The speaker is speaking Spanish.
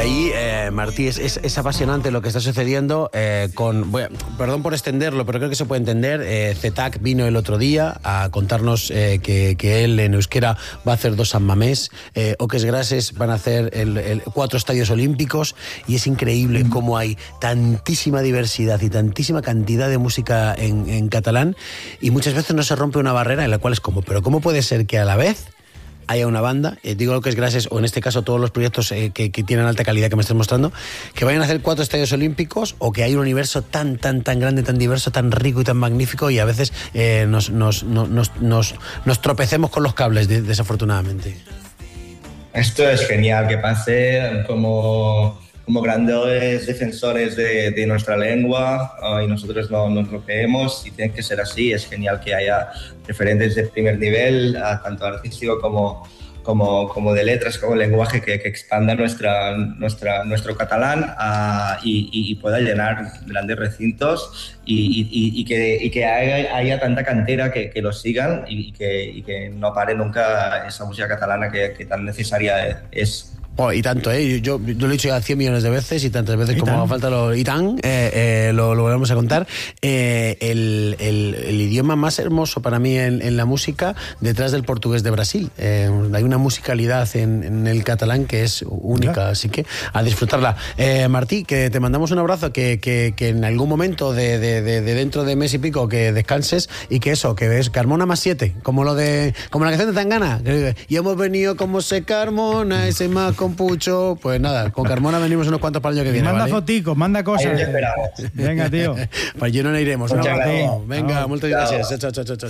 ahí, Martí, es apasionante lo que está sucediendo perdón por extenderlo, pero creo que se puede entender. Zetac vino el otro día a contarnos que él en euskera va a hacer 2 San Mamés, Oques Grases van a hacer 4 estadios olímpicos, y es increíble cómo hay tantísima diversidad y tantísima cantidad de música en catalán, y muchas veces no se rompe una barrera en la cual es como, pero ¿cómo puede ser que a la vez haya una banda, digo lo que es gracias, o en este caso todos los proyectos que tienen alta calidad que me estás mostrando, que vayan a hacer 4 estadios olímpicos, o que hay un universo tan grande, tan diverso, tan rico y tan magnífico, y a veces nos tropecemos con los cables, desafortunadamente? Esto es genial que pase como grandes defensores de nuestra lengua, y nosotros no nos lo creemos, y tiene que ser así. Es genial que haya referentes de primer nivel, tanto artístico como de letras, como lenguaje, que expanda nuestro catalán, y pueda llenar grandes recintos, y que haya tanta cantera que lo sigan, y que no pare nunca esa música catalana que tan necesaria es. Oh, y tanto, yo lo he dicho ya 100 millones de veces, y tantas veces como haga falta lo volvemos a contar. El idioma más hermoso para mí en la música, detrás del portugués de Brasil. Hay una musicalidad en el catalán que es única, así que a disfrutarla. Martí, que te mandamos un abrazo, que en algún momento de dentro de mes y pico que descanses, y que ves Carmona más 7, como la canción de Tangana, y hemos venido como se Carmona, ese más con Pucho. Pues nada, con Carmona venimos unos cuantos para el año que viene. Manda, ¿vale? Foticos, manda cosas. Ahí esperamos. Venga, tío. Para allí no iremos. Venga, muchas gracias. Chao.